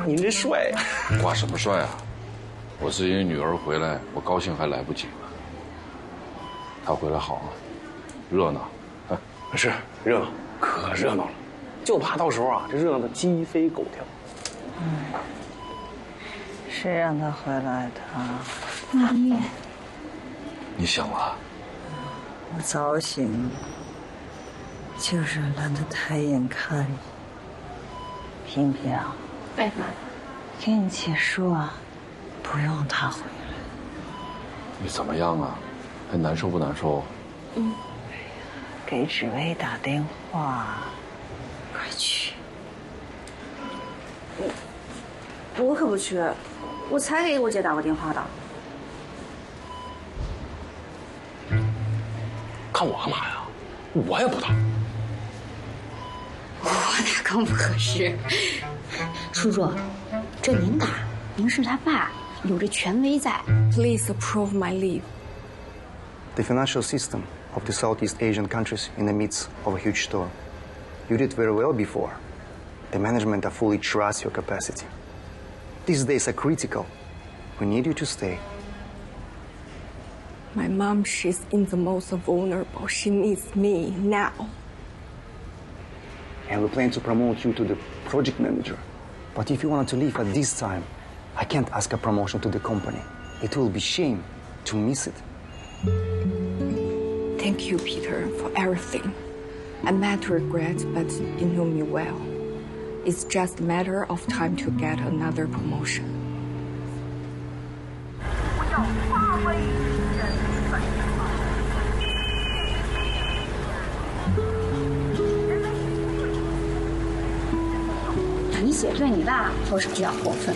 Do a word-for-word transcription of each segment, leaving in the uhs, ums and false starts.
您这帅呀！ 挂什么帅啊？我是因为女儿回来，我高兴还来不及呢。她回来好啊，热闹，啊， 是热闹，可热闹了，就怕到时候啊，这热闹的鸡飞狗跳。 嗯，谁让他回来的？妈咪， 你醒了？ 我早醒了，就是懒得抬眼看你。萍萍， 哎妈， 跟你姐说啊，不用他回来。 你怎么样啊？还难受不难受？ 嗯。 给紫薇打电话，快去。 我我可不去，我才给我姐打过电话的。 看我干嘛呀？我也不打。 我哪更不合适？叔叔，这您打，您是他爸，有这权威在。Please approve my leave. The financial system of the Southeast Asian countries in the midst of a huge storm. You did very well before. The management are fully trust your capacity. These days are critical. We need you to stay. My mom, she's in the most vulnerable. She needs me now. And we plan to promote you to the project manager. But if you wanted to leave at this time, I can't ask a promotion to the company. It will be shame to miss it. Thank you, Peter, for everything. I might regret, but you know me well. It's just a matter of time to get another promotion. 你姐对你爸都是比较过分。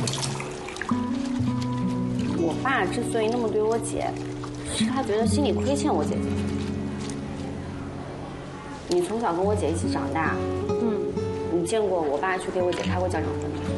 我爸之所以那么对我姐，是他觉得心里亏欠我姐姐。你从小跟我姐一起长大，嗯，你见过我爸去给我姐开过家长会吗？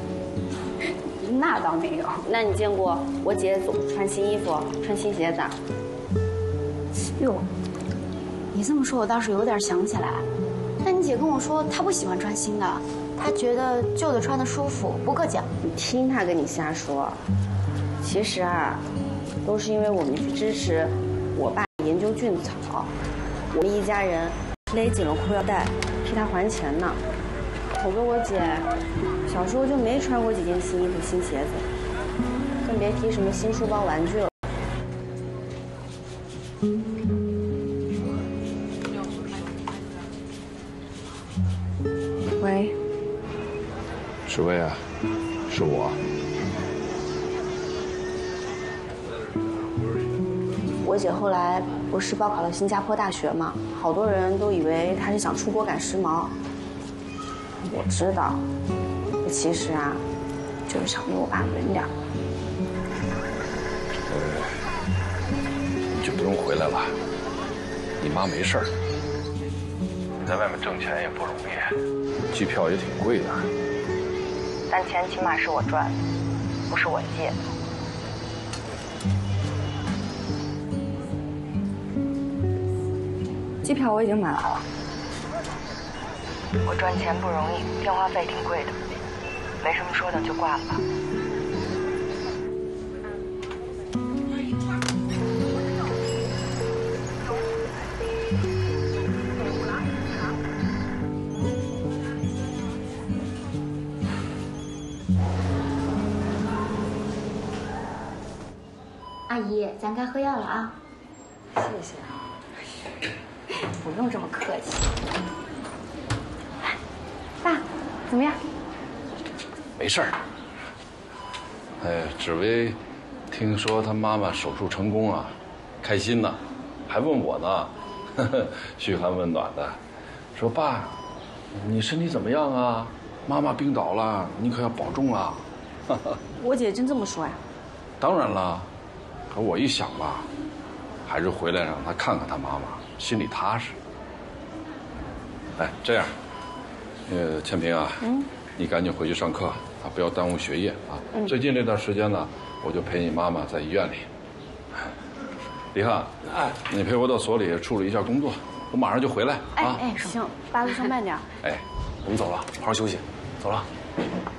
那倒没有。那你见过我姐总穿新衣服、穿新鞋子？哟，你这么说，我倒是有点想起来。但你姐跟我说，她不喜欢穿新的，她觉得旧的穿的舒服，不够讲。你听她跟你瞎说。其实啊，都是因为我们去支持我爸研究菌草，我们一家人勒紧了裤腰带替他还钱呢。我跟我姐小时候就没穿过几件新衣服、新鞋子，更别提什么新书包、玩具了。 喂， 史薇啊，是我。 我姐后来不是报考了新加坡大学吗？好多人都以为她是想出国赶时髦。我知道，其实啊，就是想离我爸远点。 呃，你就不用回来了，你妈没事儿。在外面挣钱也不容易，机票也挺贵的。 但钱起码是我赚的，不是我借的。 机票我已经买好了。 我赚钱不容易，电话费挺贵的，没什么说的就挂了吧。 阿姨，咱该喝药了啊。 谢谢啊。 不用这么客气。爸，怎么样？ 没事儿。哎，紫薇，听说她妈妈手术成功啊，开心呢，还问我呢，呵呵，嘘寒问暖的，说爸，你身体怎么样啊？妈妈病倒了，你可要保重啊。 我姐真这么说呀？ 当然了，可我一想吧，还是回来让她看看她妈妈，心里踏实。哎，这样，呃，千平啊，嗯，你赶紧回去上课啊，不要耽误学业啊。嗯。最近这段时间呢，我就陪你妈妈在医院里。李汉，哎，你陪我到所里处理一下工作，我马上就回来啊。 哎哎，行，爸就上慢点。 哎，我们走了，好好休息，走了。 嗯